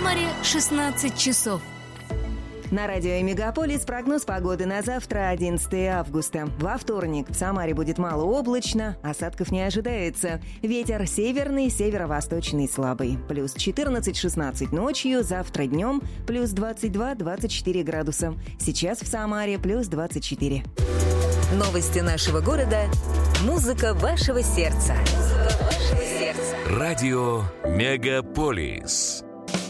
Самаре 16 часов. На радио «Мегаполис» прогноз погоды на завтра, 11 августа. Во вторник в Самаре будет малооблачно, осадков не ожидается. Ветер северный, северо-восточный слабый. Плюс 14-16 ночью, завтра днем плюс 22-24 градуса. Сейчас в Самаре плюс 24. Новости нашего города. Музыка вашего сердца. Радио «Мегаполис».